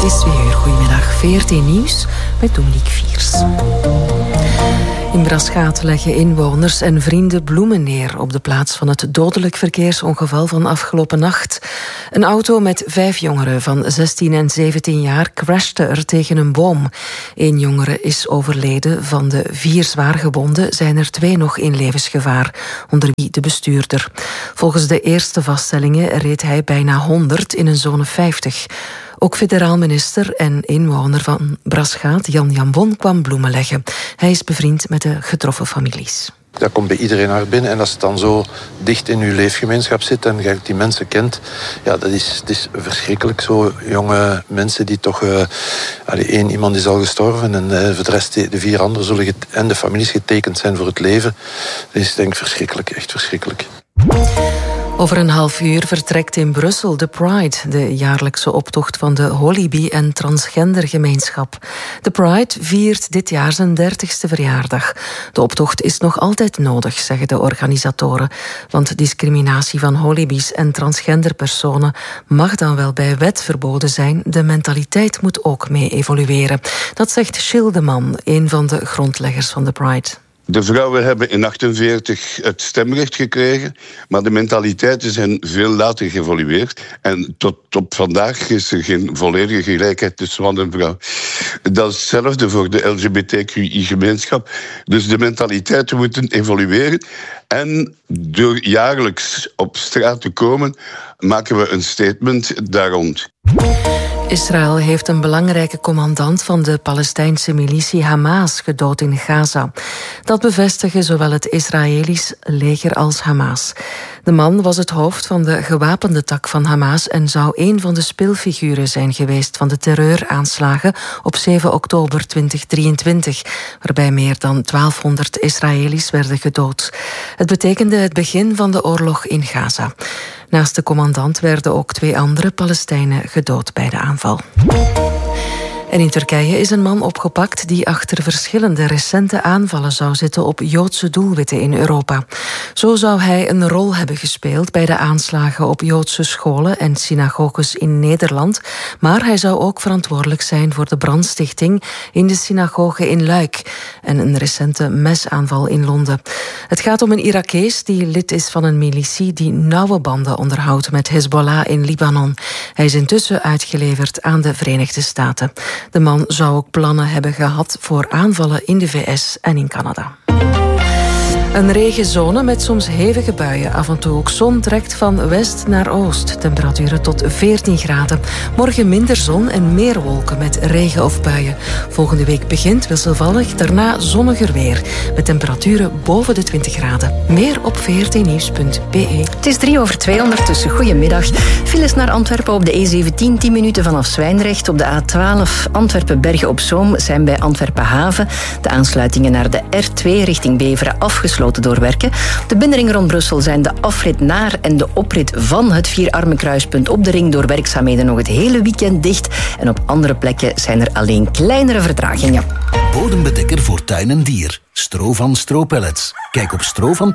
is 2 uur. Goedemiddag, VRT Nieuws met Dominique Viers. In Braschaat leggen inwoners en vrienden bloemen neer op de plaats van het dodelijk verkeersongeval van afgelopen nacht. Een auto met 5 jongeren van 16 en 17 jaar crashte er tegen een boom. 1 jongere is overleden. Van de 4 zwaargewonden zijn er 2 nog in levensgevaar, onder wie de bestuurder. Volgens de eerste vaststellingen reed hij bijna 100 in een zone 50. Ook federaal minister en inwoner van Braschaat, Jan Jambon, kwam bloemen leggen. Hij is bevriend met de getroffen families. Dat komt bij iedereen naar binnen. En als het dan zo dicht in uw leefgemeenschap zit en je die mensen kent, ja, het is verschrikkelijk. Zo jonge mensen die toch... iemand is al gestorven en voor de rest de 4 anderen zullen en de families getekend zijn voor het leven. Dat is denk ik verschrikkelijk, echt verschrikkelijk. Over een half uur vertrekt in Brussel de Pride, de jaarlijkse optocht van de Holy-Bee- en transgendergemeenschap. De Pride viert dit jaar zijn 30ste verjaardag. De optocht is nog altijd nodig, zeggen de organisatoren. Want discriminatie van Holy-Bees en transgenderpersonen mag dan wel bij wet verboden zijn. De mentaliteit moet ook mee evolueren. Dat zegt Gilles de Man, een van de grondleggers van de Pride. De vrouwen hebben in 1948 het stemrecht gekregen, maar de mentaliteiten zijn veel later geëvolueerd. En tot op vandaag is er geen volledige gelijkheid tussen man en vrouw. Dat is hetzelfde voor de LGBTQI-gemeenschap. Dus de mentaliteiten moeten evolueren. En door jaarlijks op straat te komen, maken we een statement daar rond. Israël heeft een belangrijke commandant van de Palestijnse militie Hamas gedood in Gaza. Dat bevestigen zowel het Israëlisch leger als Hamas. De man was het hoofd van de gewapende tak van Hamas en zou een van de speelfiguren zijn geweest van de terreuraanslagen op 7 oktober 2023, waarbij meer dan 1200 Israëli's werden gedood. Het betekende het begin van de oorlog in Gaza. Naast de commandant werden ook 2 andere Palestijnen gedood bij de aanval. En in Turkije is een man opgepakt die achter verschillende recente aanvallen zou zitten op Joodse doelwitten in Europa. Zo zou hij een rol hebben gespeeld bij de aanslagen op Joodse scholen en synagoges in Nederland, maar hij zou ook verantwoordelijk zijn voor de brandstichting in de synagoge in Luik en een recente mesaanval in Londen. Het gaat om een Irakees die lid is van een militie die nauwe banden onderhoudt met Hezbollah in Libanon. Hij is intussen uitgeleverd aan de Verenigde Staten. De man zou ook plannen hebben gehad voor aanvallen in de VS en in Canada. Een regenzone met soms hevige buien. Af en toe ook zon trekt van west naar oost. Temperaturen tot 14 graden. Morgen minder zon en meer wolken met regen of buien. Volgende week begint wisselvallig, daarna zonniger weer. Met temperaturen boven de 20 graden. Meer op vrtnieuws.be. Het is 2:03 ondertussen. Goedemiddag. Files naar Antwerpen op de E17, 10 minuten vanaf Zwijndrecht. Op de A12 Antwerpen-Bergen op Zoom zijn bij Antwerpen-Haven. De aansluitingen naar de R2 richting Beveren afgesloten door werken. Op de binnenring rond Brussel zijn de afrit naar en de oprit van het Vierarmenkruispunt op de ring door werkzaamheden nog het hele weekend dicht. En op andere plekken zijn er alleen kleinere vertragingen. Bodembedekker voor tuin en dier. Stro van Stro Pellets. Kijk op strovan